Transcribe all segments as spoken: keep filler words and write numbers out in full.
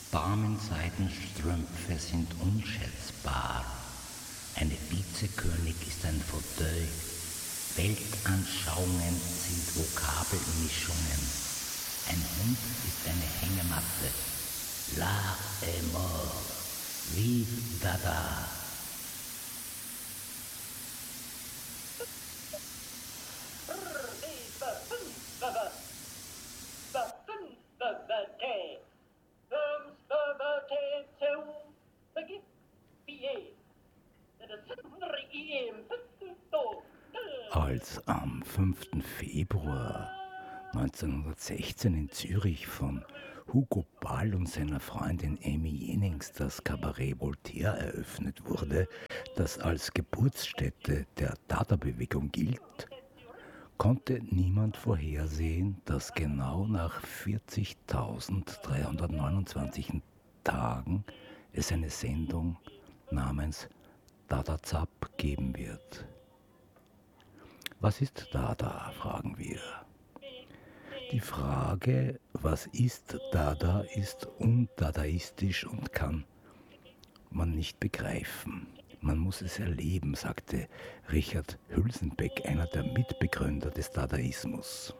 Damenseidenstrümpfe sind unschätzbar. Eine Vizekönig ist ein Fauteuil. Weltanschauungen sind Vokabelmischungen. Ein Hund ist eine Hängematte. La et mort. Vive Dada. Als am fünften Februar neunzehnhundertsechzehn in Zürich von Hugo Ball und seiner Freundin Amy Jennings das Kabarett Voltaire eröffnet wurde, das als Geburtsstätte der Dada-Bewegung gilt, konnte niemand vorhersehen, dass genau nach vierzigtausenddreihundertneunundzwanzig Tagen es eine Sendung namens Dada Zap geben wird. Was ist Dada, fragen wir. Die Frage, was ist Dada, ist undadaistisch und kann man nicht begreifen. Man muss es erleben, sagte Richard Hülsenbeck, einer der Mitbegründer des Dadaismus.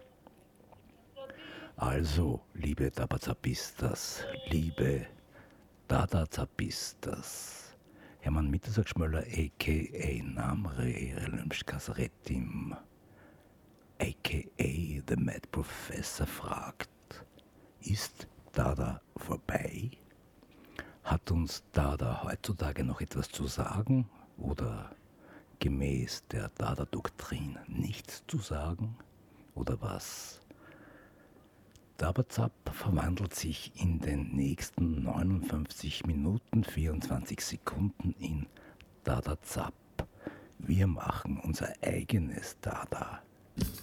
Also, liebe Dabazapistas, liebe Dadazapistas, Hermann Mittersack-Schmöller, a k a. Namre Relümschkas-Retim, a k a. The Mad Professor fragt, ist Dada vorbei? Hat uns Dada heutzutage noch etwas zu sagen oder gemäß der Dada-Doktrin nichts zu sagen? Oder was? Dabazap verwandelt sich in den nächsten neunundfünfzig Minuten vierundzwanzig Sekunden in Dada Zap. Wir machen unser eigenes Dada.